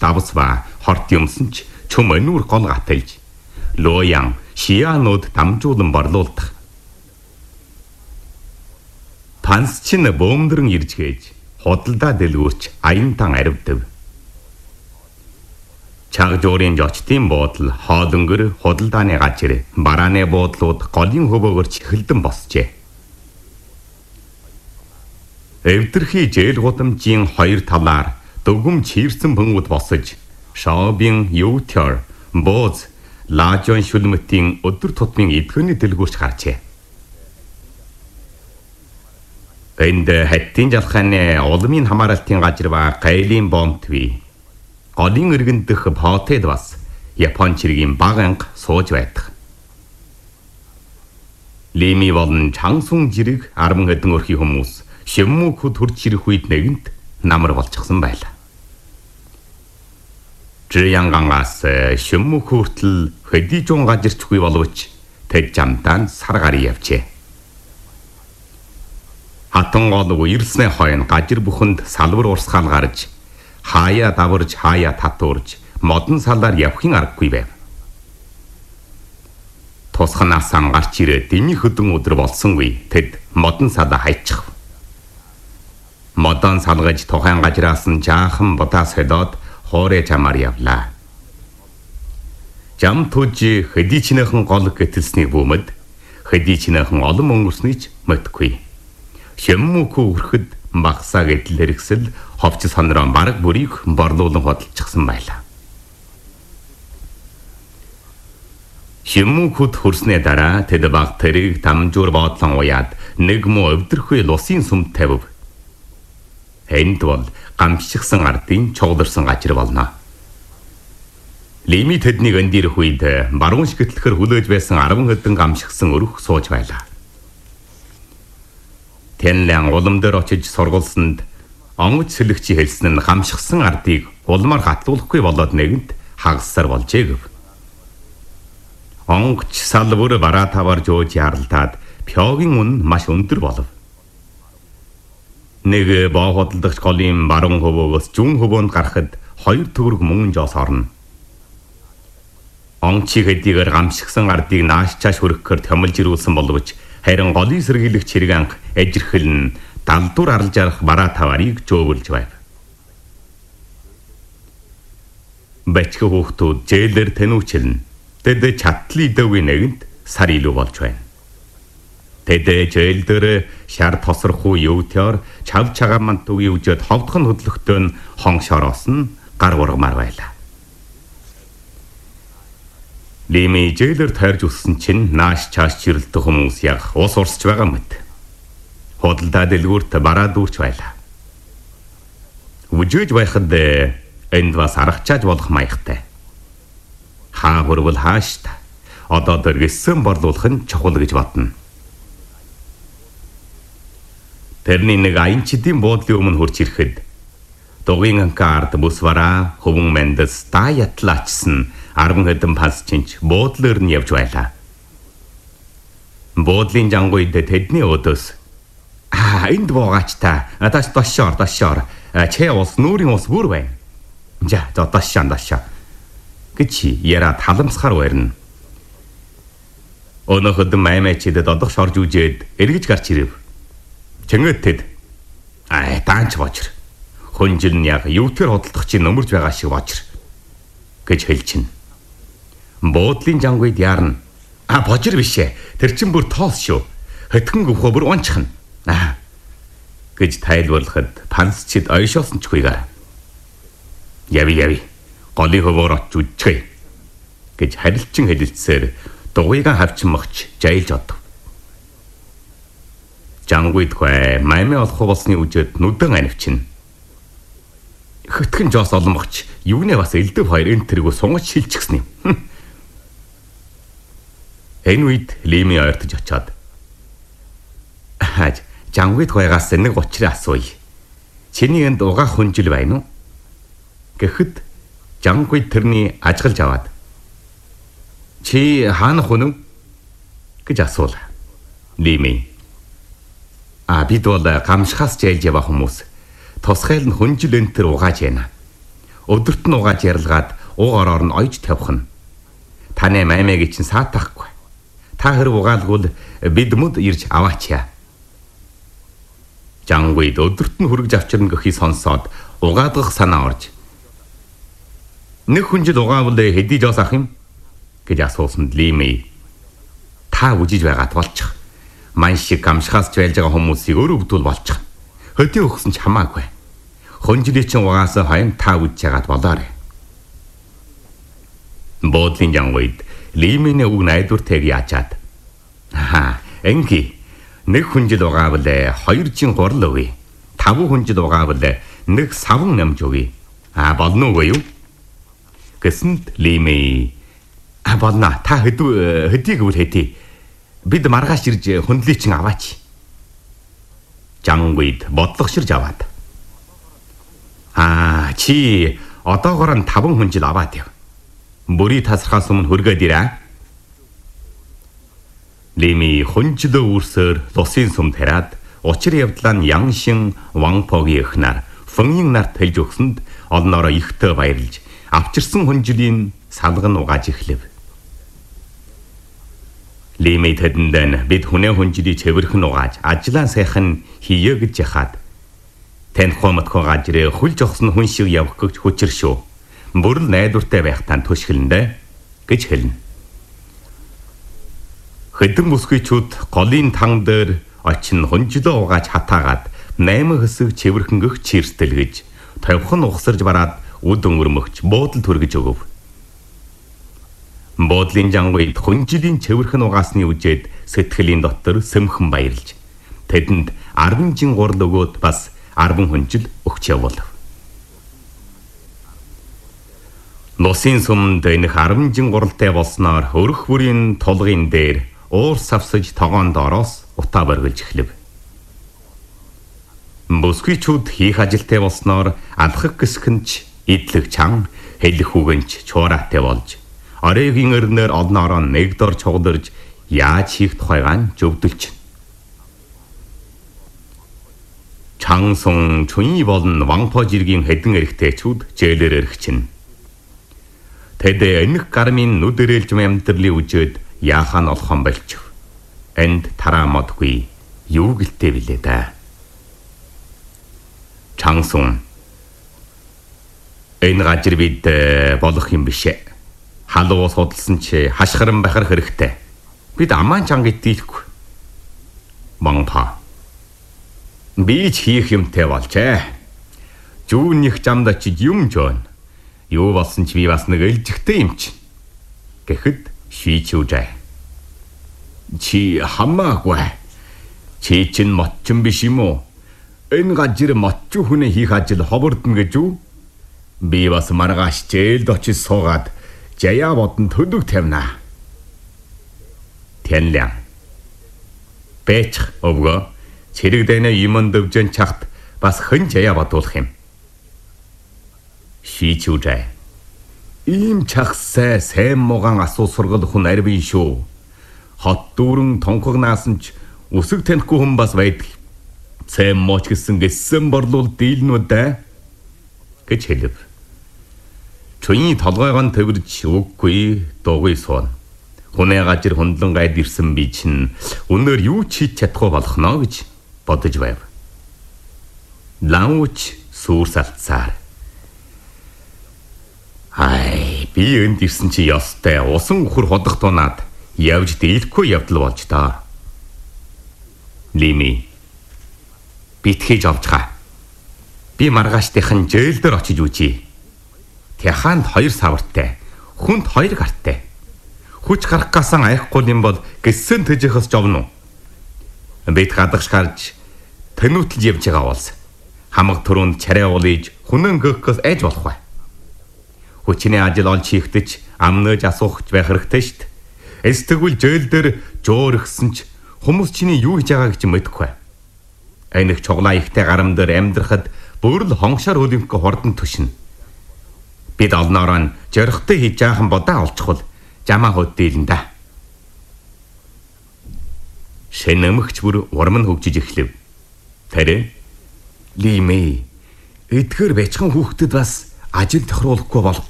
давс ба хорт юмсанч чөм өнүүр гол гаталж лууян шианууд дамжуулан борлуулдаг. Панс чин бөөмдрөн ирж хээж худалдаа дэлгүүрч аянтан аривдэв. Чагжуурын жочтын буудал хоолонгөр худалдааны гажир барааны буудлууд голын хөвөөгөр чихэлдэн босжээ. Эвдэрхий жээл гудамжийн хоёр талаар дөгөм чирсэн бөмбөд босож шообын юутер бууз лажон шүлмэтийн өдөр тутмын эдгөний дэлгүүрч гарчээ. Энд хаттын жалхааны улмын хамааралтын гажир ба гайлын бомтви голын иргэн дэх потед бас Япон чиргийн баганг сууж байдаг. Лими болон чансун жирэг 10 хэдэн өрхий хүмүүс Шиммүкүд хурж ирэх үед нэгэнт намар болчихсон байлаа. Жиянгангаас Шиммүкү хүртэл хэдийжон гажирчгүй боловч тэд жамтаан сар гарыг явжээ. Хатан гол үерснээ хойно гажир бүхэнд салбар урсгаал гарч хаяа даварж хаяа татуурж модон салаар явахын аргагүй байв. Тусханаас ангарч ирээ дэмий хөдөн өдөр болсонгүй тэд модон салаа хайчих. Модон салгаж тухайн гажраас нь жаахан будаа солиод хоорэ жамаар явлаа. Жам түж хэдийчнийхэн гол гэтэлснийг бүүмэд хэдийчнийхэн олон өнгөрснийг мэдгүй. Шиммүкү өрхөд багсаа гэдэл хэрэгсэл ховч сонроо бараг бүрийг борлуулан хөдөлчихсэн байлаа. Шиммүкүд хүрснээ дараа тэд баг тэрийг дамжуур боодлон уяад нэг муу өвдөрхүй лусын сүмд тавив. Энд бол гамшигсан ардын чууларсан гажир болно. Лими тэднийг эндирэх үед баруун шигэтлэхэр хүлээж байсан 10 хэдэн гамшигсан өрөх сууж байлаа. Тэнлэн улам дээр очиж сургуулсанд онгоц сэлэгчи хэлсэн нь гамшигсан ардыг улмаар хатлуулахгүй болоод нэгэнт хагасар болжээ гэв. Онгоч салбар бараа тавар жууж яралтаад пёгийн үн маш өндөр болов. Нэг боо хөдөлгөгч голын баруун хөвөөгөөс зүүн хөвөөнд гарахад 2 төгрөг мөнгөн жоос орно. Ончиг хэдийгээр гамшигсан ардыг нааш чааш хөрөхөөр томилж ирүүлсэн боловч харин голын сэргийлэгч хэрэг анх эжирхэл нь далдуур аралж арах бараа таварыг жөөвөлж байв. Бачиг хүүхдүүд зээлэр тэнүүчилнэ. Тэд чатлын дэвгийн нэгэнт сар илүү болж байна. Тэд зээл дээр шар тосрох юутер чав чагааман түгийн үжэд ховдхон хөдлөхтөө нь хон шороос нь гар ургамаар байлаа. Лими зээлэр тойрж өссөн чинь нааш чааш чирэлдэх хүмүүс яг ус урсч байгаа мэт. Худалдаа дэлгүүрт бараа дүүрч байлаа. Үжиж байхад энд бас аргачааж болох маягтай. Хаа хөрвөл хааш та. Одоо дэргэсэн борлуулах нь чухал гэж бодно. Тэрний нэг аянчдын буудлын өмнө хурж ирэхэд дугийн анкаард бүсвараа хөвөн мэндс даятлаачсан 10 хэдэн пас чинч буудлаар нь явж байлаа. Буудлын жангуйд тэдний өдөөс энд буугаач та дашшоор чэ ус нүрийн ус бүр байна. За дашшаа гэж яра таламсахаар барина. Өнөөхөд маймачид додох шорж үжээд эргэж гарч ирэв. Чэнгэтэд таанч бочр хөнжил нь яг юутер хөдөлгөх чинь нөмөрж байгаа шиг бочр гэж хэлчихнэ. Буудлын жангуйд яарна. Бочр бишээ. Тэр чин бүр тоос шүү. Хэтгэн өвхөө бүр унчхна. гэж тайлбарлахад пансчид ойшоосон ч хүйгээ. Яви. Голын хөвөөр очиж үдчихье гэж харилцан хэлэлцээр дугуйгаа хавчин мохч жаилж одов. Жангуйд хөө маймаа олох болсны үжид нүдэн анивчин. Хөтгөн жоос олон мохч юунэ бас элдэв хоёр энэ тэргөө сунгаж шилчихсэн юм. Энэ үед Лими ойртож очоод Жангуйд хойгаас нэг учрыг асууя. Чиний энд угаа хүнжил байна уу? Гэхэд Жангуйд тэрний ажиглаж аваад чи хаана хүн гэж асуула. Лими бид бол гамшихаас жайлж яваа хүмүүс. Тусгайл нь хүнжил энэ төр угааж байна. Өдөрт нь угааж ярилгаад уугаар нь ойж тавих нь. Таны маймыг чинь саатахгүй. Та хэрэг угаалгуул бид мод ирж аваачаа. Жангуйд өдөрт нь хүргэж авчирна гэхий сонсоод угаадгах санаа орж. Нэг хүн жил угаавал хэдий жоос ах юм гэж асуусанд Лимей та үжиж байгаад болчих. Ман шиг гамшихаас ч байлж байгаа хүмүүсийг өөрөө өвдүүл болчих. Хөдөө өгсөн ч хамаагүй. Хонжлий чин угаас хойно та үжиж яагаад болоорой. Буудлын жангуйд Лимейний үг найдвартэйг яачаад. Энги нэг хүн жил угаавал 2 жин гурал өгье. 5 хүн жил угаавал нэг савн намж өгье. Болно уу юу? Гэсэнд Лимей болно. Та хэдий гэвэл хэдий. Бид маргааш ирж хөндлий чин аваач. Жангуйд бодлогоширж аваад. Чи одоогоор нь 5 хүн жил аваад яв. Бүрий тасрахаас өмнө хүргээд ирээ. Лимей хүнжлөө үрсээр тусын сум тараад учир явдлаа нь Яншин Вангпогийн эхнэр Фэнгийн нарт хэлж өгсөнд олноороо ихтэй баярлж авчирсан хүнжлийн салган угааж эхлэв. Лимей тэдэндээ бид хүнээ хүнжлийг цэвэрхэн угааж ажлаа сайхан хийе гэж яхаад таньхоо матхоо гажрээ хул жогсон хүн шиг явах гэж хүчир шүү. Бүрл найдвартай байх тань төшгөлндэ гэж хэлнэ. Хэдэн бүсгүйчүүд голын тан дээр очин хүнжлөө угааж хатаагаад 8 хэсэг цэвэрхэнгөх чирстэлгэж тавхан ухсарж бараад үд өнгөрмөгч буудал түргэж өгөв. Буудлын жангуйд хүнжлийн цэвэрхэн угаасны үжээд сэтгэлийн дотор сөмхэн баярлж тэдэнд 10 жин гурал өгөөд бас 10 хүнжил өгч явуулав. Носын сумд энэх 10 жин гуралтай болсноор өрх бүрийн тулгын дээр уур савсаж тогоон доороос утаа боргилж эхлэв. Бүсгүйчүүд хийх ажилтай болсноор алхах гисгэнч идлэг чан хэлэх үгэнч чуураатай болж оройгийн өрнөр олноороо нэгдор чугдэрж яаж хийх тухайгаан зөвдөлж. Чангсун чүний болон Вангпо жиргийн хэдэн эрэгтэйчүүд зээлээр эргэж. Тэд энэх гармын нүдэрэлж амьдралын үжээд яахан олхон болчих. Энд тараамадгүй юу гэлтэй билээ да. Чангсун энэ газар бид болох юм бишээ. Халуун судалсан чи хашгиран бахар хэрэгтэй. Бид аман чанга идэхгүй. Вангпо би ч хийх юмтай болжээ. Зүүн их замд очиж юм жоон. Юу болсон ч би бас нэг элжихтэй юм чинь. Гэхэд шийчүүжээ. Чи хамаагүй. Чи чинь мотчин биш юм уу? Энэ газар мотчин хүнээ хийх ажил ховордно гэж юу? Би бас маргааш зээлд очиж суугаад жаяа бодон төлөв тавина. Тэнлэн. Бэч өвгөө цэрэг дайна юмд өвжэн чахт бас хэн жаяа бодуулах юм. Шийчүүжээ. Ийм чахсай сайн мууган асуу сургал хүн арвин шүү. Хот дүүрэн тонхогнаасан ч үсэг танихгүй хүн бас байдаг. Сайн мууч гэсэн гэссэн борлуул дийлнүүд гэж хэлв. Чүний толгойгоо төвөрж үггүй дуугүй суун. Хүнээ газар хөндлөн гайд ирсэн би чинь өнөөр юу ч хийж чадахгүй болох ноо гэж бодож байв. Лауч сүрс алцаар. Би энд ирсэн чи ёстой усан өхөр ходох тунаад явж дийлэхгүй явдал болж та. Лимей битгийж авчгаа. Би маргаашдынхан зээл дээр очиж үжий. Тэхаанд 2 савартай, хүнд 2 гарттай. Хүч гарах гасан аяхгүй юм бол гисэн төжихөөс жовно. Бид гадагш гарч тэнүүтэл явж байгаа болс. Хамаг төрөнд чарай уулж хүнэн гөхөөс айж болох бай. Хүчний ажил олж хийхдэж амнаж асуухч байх хэрэгтэй шүү дээ. Эс тэгвэл зээл дээр жуургсан ч хүмүүс чиний юу хийж байгааг ч мэдэхгүй. Энийг чуглаа ихтэй гарам дээр амьдрахад бүрл хоншоор үлэмхэ хордон түшнэ. Бид олноороо нь зоригтой хийж жаахан бодаа олчихвол жамаа хот дийлэн да. Шин өмгч бүр урам нь хөгжиж эхлэв. Тэрэ Лимей эдгээр бячхан хүүхдэд бас ажил тохируулахгүй болох